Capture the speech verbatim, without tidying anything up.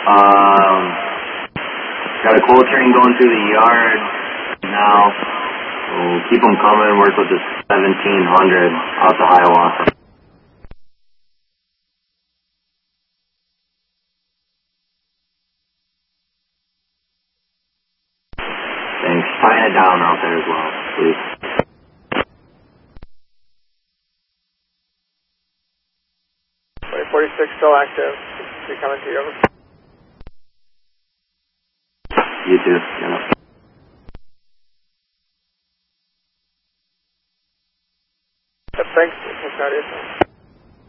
Um, got a coal train going through the yard now. We'll keep them coming and work with the seventeen hundred out to Hiawatha. Thanks. Tying it down out there as well, please. forty-six still active. You're coming to you, over. You too. Yeah.